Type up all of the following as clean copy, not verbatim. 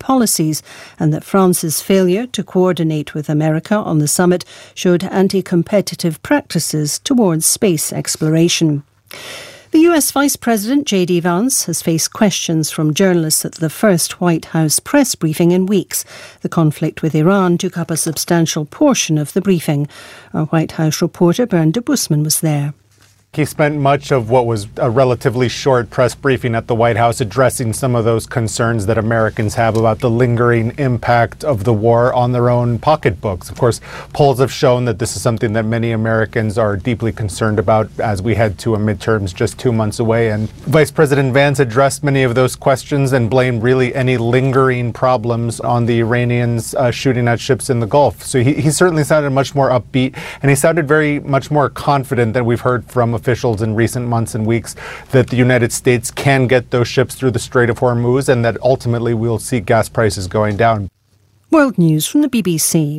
policies, and that France's failure to coordinate with America on the summit showed anti-competitive practices towards space exploration. The US Vice President J.D. Vance has faced questions from journalists at the first White House press briefing in weeks. The conflict with Iran took up a substantial portion of the briefing. Our White House reporter Bernd de Busman was there. He spent much of what was a relatively short press briefing at the White House addressing some of those concerns that Americans have about the lingering impact of the war on their own pocketbooks. Of course, polls have shown that this is something that many Americans are deeply concerned about as we head to a midterms just 2 months away. And Vice President Vance addressed many of those questions and blamed really any lingering problems on the Iranians shooting at ships in the Gulf. So he certainly sounded much more upbeat, and he sounded very much more confident than we've heard from officials in recent months and weeks that the United States can get those ships through the Strait of Hormuz and that ultimately we'll see gas prices going down. World News from the BBC.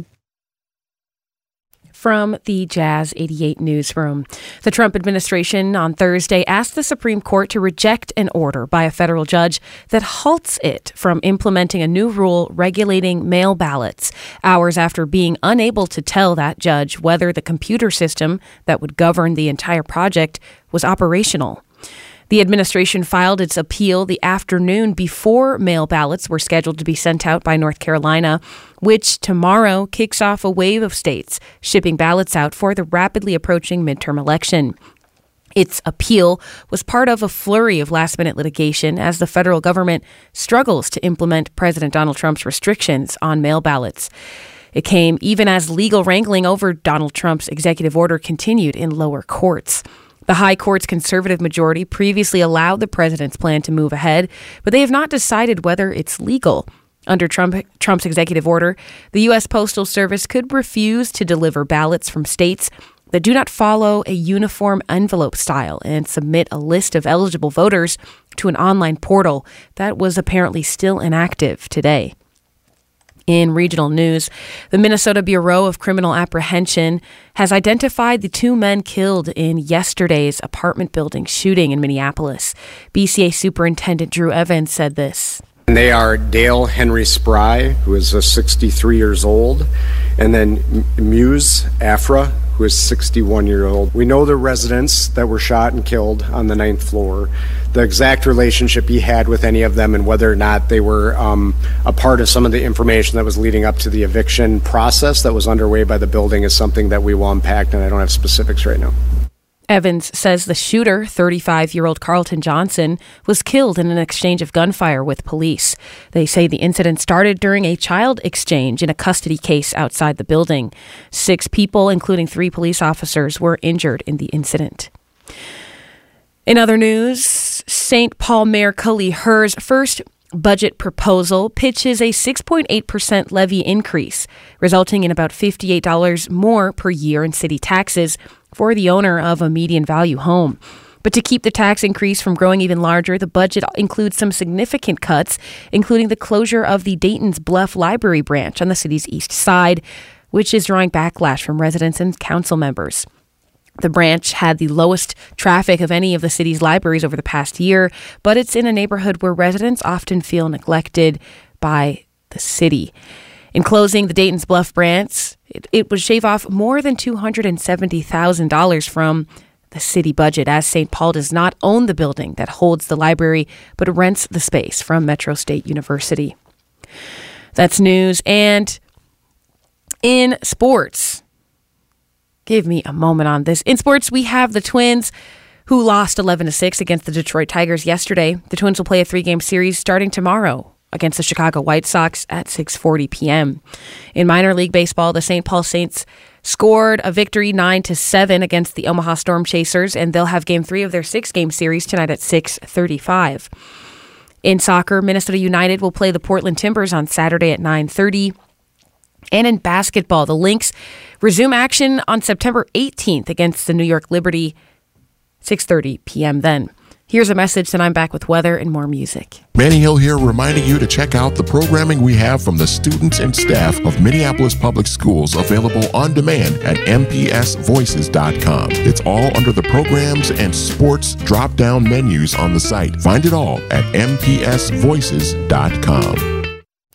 From the Jazz 88 newsroom. The Trump administration on Thursday asked the Supreme Court to reject an order by a federal judge that halts it from implementing a new rule regulating mail ballots, hours after being unable to tell that judge whether the computer system that would govern the entire project was operational. The administration filed its appeal the afternoon before mail ballots were scheduled to be sent out by North Carolina, which tomorrow kicks off a wave of states shipping ballots out for the rapidly approaching midterm election. Its appeal was part of a flurry of last-minute litigation as the federal government struggles to implement President Donald Trump's restrictions on mail ballots. It came even as legal wrangling over Donald Trump's executive order continued in lower courts. The High Court's conservative majority previously allowed the president's plan to move ahead, but they have not decided whether it's legal. Under Trump's executive order, the U.S. Postal Service could refuse to deliver ballots from states that do not follow a uniform envelope style and submit a list of eligible voters to an online portal that was apparently still inactive today. In regional news, the Minnesota Bureau of Criminal Apprehension has identified the 2 men killed in yesterday's apartment building shooting in Minneapolis. BCA Superintendent Drew Evans said this. They are Dale Henry Spry, who is 63 years old, and then Muse Afra, who is 61 years old. We know the residents that were shot and killed on the 9th floor, the exact relationship he had with any of them, and whether or not they were a part of some of the information that was leading up to the eviction process that was underway by the building is something that we will unpack, and I don't have specifics right now. Evans says the shooter, 35-year-old Carlton Johnson, was killed in an exchange of gunfire with police. They say the incident started during a child exchange in a custody case outside the building. 6 people, including 3 police officers, were injured in the incident. In other news, St. Paul Mayor Cully Herr's first budget proposal pitches a 6.8% levy increase, resulting in about $58 more per year in city taxes for the owner of a median value home. But to keep the tax increase from growing even larger, the budget includes some significant cuts, including the closure of the Dayton's Bluff Library branch on the city's east side, which is drawing backlash from residents and council members. The branch had the lowest traffic of any of the city's libraries over the past year, but it's in a neighborhood where residents often feel neglected by the city. In closing the Dayton's Bluff branch, it would shave off more than $270,000 from the city budget, as St. Paul does not own the building that holds the library, but rents the space from Metro State University. That's news. And in sports, give me a moment on this. In sports, we have the Twins, who lost 11-6 against the Detroit Tigers yesterday. The Twins will play a 3-game series starting tomorrow against the Chicago White Sox at 6:40 p.m. In minor league baseball, the St. Paul Saints scored a victory 9-7 against the Omaha Storm Chasers, and they'll have Game 3 of their 6-game series tonight at 6:35. In soccer, Minnesota United will play the Portland Timbers on Saturday at 9:30. And in basketball, the Lynx resume action on September 18th against the New York Liberty, 6:30 p.m. then. Here's a message, then I'm back with weather and more music. Manny Hill here, reminding you to check out the programming we have from the students and staff of Minneapolis Public Schools, available on demand at mpsvoices.com. It's all under the programs and sports drop-down menus on the site. Find it all at mpsvoices.com.